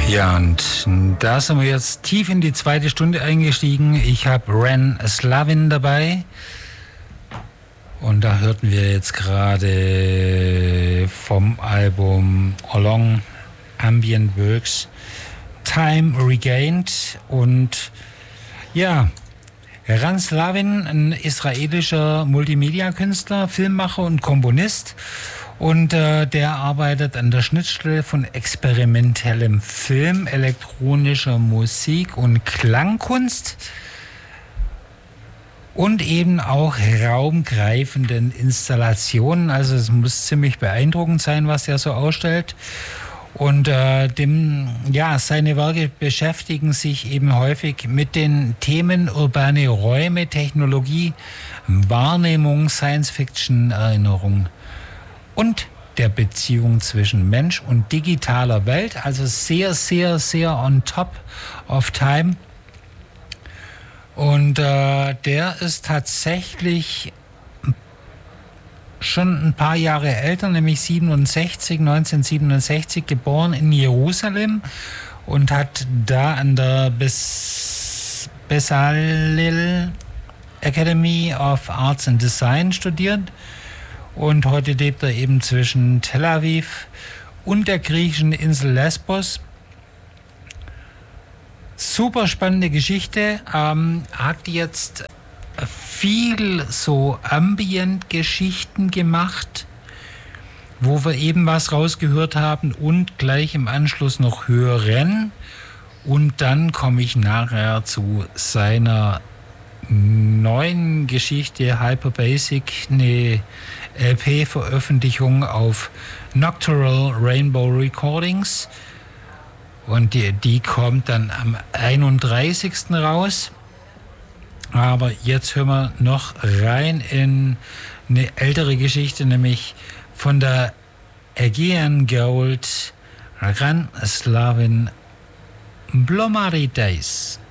Ja, und da sind wir jetzt tief in die zweite Stunde eingestiegen. Ich habe Ran Slavin dabei. Und da hörten wir jetzt gerade vom Album Along Ambient Works Time Regained. Und ja, Ran Slavin, ein israelischer Multimedia-Künstler, Filmmacher und Komponist. Und der arbeitet an der Schnittstelle von experimentellem Film, elektronischer Musik und Klangkunst und eben auch raumgreifenden Installationen. Also es muss ziemlich beeindruckend sein, was er so ausstellt. Und seine Werke beschäftigen sich eben häufig mit den Themen urbane Räume, Technologie, Wahrnehmung, Science-Fiction, Erinnerung und der Beziehung zwischen Mensch und digitaler Welt. Also sehr, sehr, sehr on top of time. Und der ist tatsächlich schon ein paar Jahre älter, nämlich 1967 geboren in Jerusalem und hat da an der Bezalel Academy of Arts and Design studiert. Und heute lebt er eben zwischen Tel Aviv und der griechischen Insel Lesbos. Super spannende Geschichte. Hat jetzt viel so Ambient-Geschichten gemacht, wo wir eben was rausgehört haben und gleich im Anschluss noch hören. Und dann komme ich nachher zu seiner neuen Geschichte Hyper Basic, eine LP-Veröffentlichung auf Nocturnal Rainbow Recordings. Und die kommt dann am 31. raus. Aber jetzt hören wir noch rein in eine ältere Geschichte, nämlich von der Aegean Gold, Ran Slavin Blomarides.